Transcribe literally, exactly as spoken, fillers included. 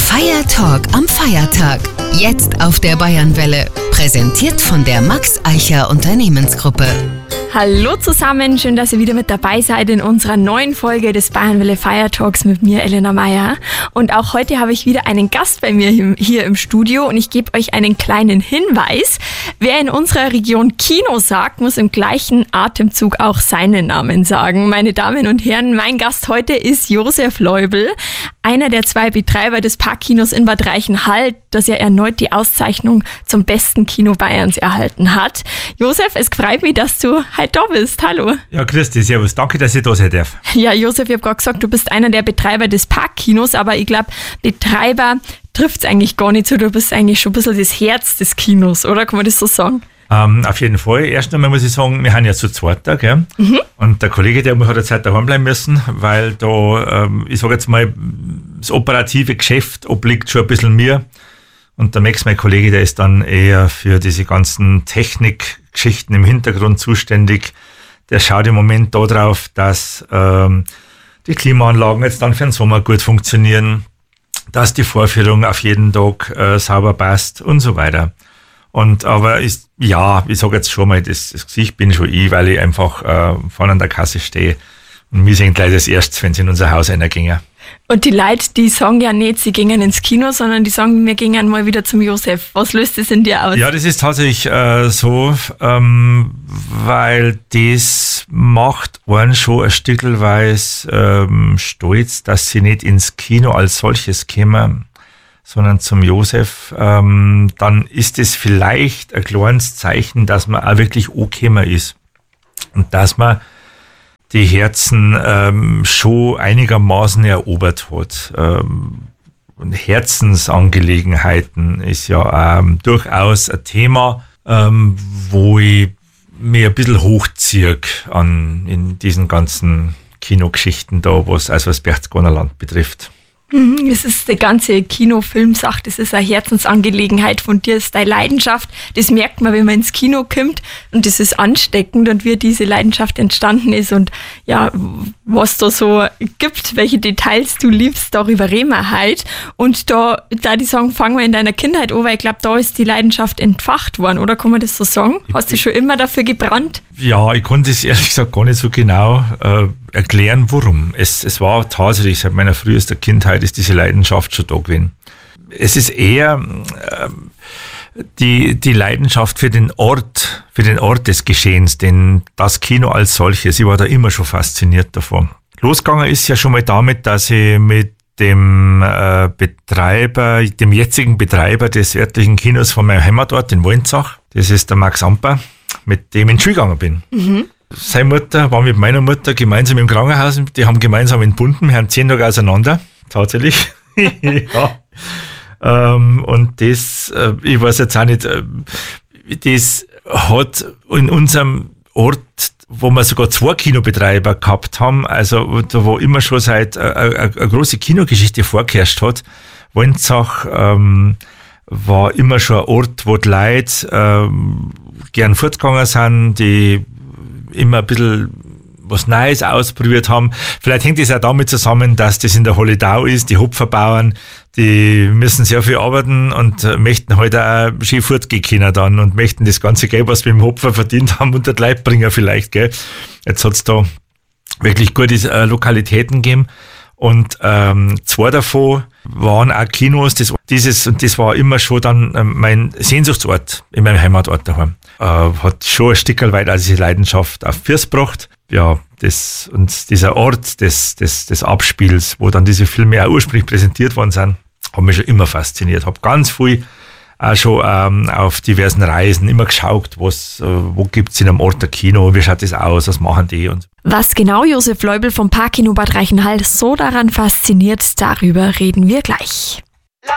Fire Talk am Feiertag. Jetzt auf der Bayernwelle. Präsentiert von der Max Eicher Unternehmensgruppe. Hallo zusammen, schön, dass ihr wieder mit dabei seid in unserer neuen Folge des Bayernwelle Fire Talks mit mir, Elena Meyer. Und auch heute habe ich wieder einen Gast bei mir hier im Studio und ich gebe euch einen kleinen Hinweis. Wer in unserer Region Kino sagt, muss im gleichen Atemzug auch seinen Namen sagen. Meine Damen und Herren, mein Gast heute ist Josef Leubel, einer der zwei Betreiber des Parkkinos in Bad Reichenhall, das ja erneut die Auszeichnung zum besten Kino Bayerns erhalten hat. Josef, es freut mich, dass du heute da bist. Hallo. Ja, grüß dich, servus. Danke, dass ich da sein darf. Ja, Josef, ich habe gerade gesagt, du bist einer der Betreiber des Parkkinos, aber ich glaube, Betreiber trifft es eigentlich gar nicht so. Du bist eigentlich schon ein bisschen das Herz des Kinos, oder? Kann man das so sagen? Ähm, auf jeden Fall. Erst einmal muss ich sagen, wir haben ja zu zweit da, gell? Mhm. Und der Kollege, der hat eine Zeit daheim bleiben müssen, weil da, ähm, ich sage jetzt mal, das operative Geschäft obliegt schon ein bisschen mir. Und der Max, mein Kollege, der ist dann eher für diese ganzen Technikgeschichten im Hintergrund zuständig. Der schaut im Moment da drauf, dass ähm, die Klimaanlagen jetzt dann für den Sommer gut funktionieren, dass die Vorführung auf jeden Tag äh, sauber passt und so weiter. Und aber ist, ja, ich sage jetzt schon mal, das, das Gesicht bin schon ich, weil ich einfach äh, vorne an der Kasse stehe. Und wir sind gleich das Erste, wenn sie in unser Haus reingehen. Und die Leute, die sagen ja nicht, sie gingen ins Kino, sondern die sagen, wir gingen mal wieder zum Josef. Was löst das in dir aus? Ja, das ist tatsächlich äh, so, ähm, weil das macht einen schon ein Stückelweise ähm, stolz, dass sie nicht ins Kino als solches kämen, sondern zum Josef. Ähm, dann ist es vielleicht ein kleines Zeichen, dass man auch wirklich angekommen ist. Und dass man die Herzen ähm, schon einigermaßen erobert hat. Ähm, und Herzensangelegenheiten ist ja ähm, durchaus ein Thema, ähm, wo ich mir ein bisschen hochziehe an in diesen ganzen Kinogeschichten da, was also das Berchtesgadener Land betrifft. Es ist die ganze Kinofilmsache, das ist eine Herzensangelegenheit von dir, das ist deine Leidenschaft. Das merkt man, wenn man ins Kino kommt und das ist ansteckend und wie diese Leidenschaft entstanden ist und ja, was da so gibt, welche Details du liebst, darüber reden wir heute. Und da, da die sagen, fangen wir in deiner Kindheit an, weil ich glaube, da ist die Leidenschaft entfacht worden, oder kann man das so sagen? Hast du schon immer dafür gebrannt? Ja, ich konnte es ehrlich gesagt gar nicht so genau äh, erklären, warum. Es, es war tatsächlich, seit meiner frühesten Kindheit ist diese Leidenschaft schon da gewesen. Es ist eher äh, die, die Leidenschaft für den Ort, für den Ort des Geschehens, denn das Kino als solches, ich war da immer schon fasziniert davon. Losgegangen ist ja schon mal damit, dass ich mit dem äh, Betreiber, dem jetzigen Betreiber des örtlichen Kinos von meinem Heimatort in Wolnzach, das ist der Max Amper, mit dem ich in die Schule gegangen bin. Mhm. Seine Mutter war mit meiner Mutter gemeinsam im Krankenhaus, die haben gemeinsam entbunden, wir haben zehn Tage auseinander, tatsächlich. Ja. Ähm, und das, äh, ich weiß jetzt auch nicht, äh, das hat in unserem Ort, wo wir sogar zwei Kinobetreiber gehabt haben, also da wo immer schon seit äh, eine große Kinogeschichte vorgeherrscht hat, Wolnzach ähm, war immer schon ein Ort, wo die Leute ähm, gern fortgegangen sind, die immer ein bisschen was Neues ausprobiert haben. Vielleicht hängt es auch damit zusammen, dass das in der Holledau ist. Die Hopferbauern, die müssen sehr viel arbeiten und möchten halt auch schön fortgehen können dann und möchten das ganze Geld, was wir im Hopfer verdient haben, unter die Leute bringen vielleicht, gell. Jetzt hat's da wirklich gute äh, Lokalitäten gegeben. Und ähm, zwei davon waren auch Kinos. Das, dieses, und das war immer schon dann ähm, mein Sehnsuchtsort in meinem Heimatort daheim. Äh, hat schon ein Stück weit also diese Leidenschaft auf Fürs gebracht. Ja, das, und dieser Ort des, des, des Abspiels, wo dann diese Filme auch ursprünglich präsentiert worden sind, hat mich schon immer fasziniert. Hab ganz viel auch schon ähm, auf diversen Reisen immer geschaut, was, äh, wo gibt's in einem Ort ein Kino, wie schaut das aus, was machen die und so. Was genau Josef Leubel vom Parkkino Bad Reichenhall so daran fasziniert, darüber reden wir gleich.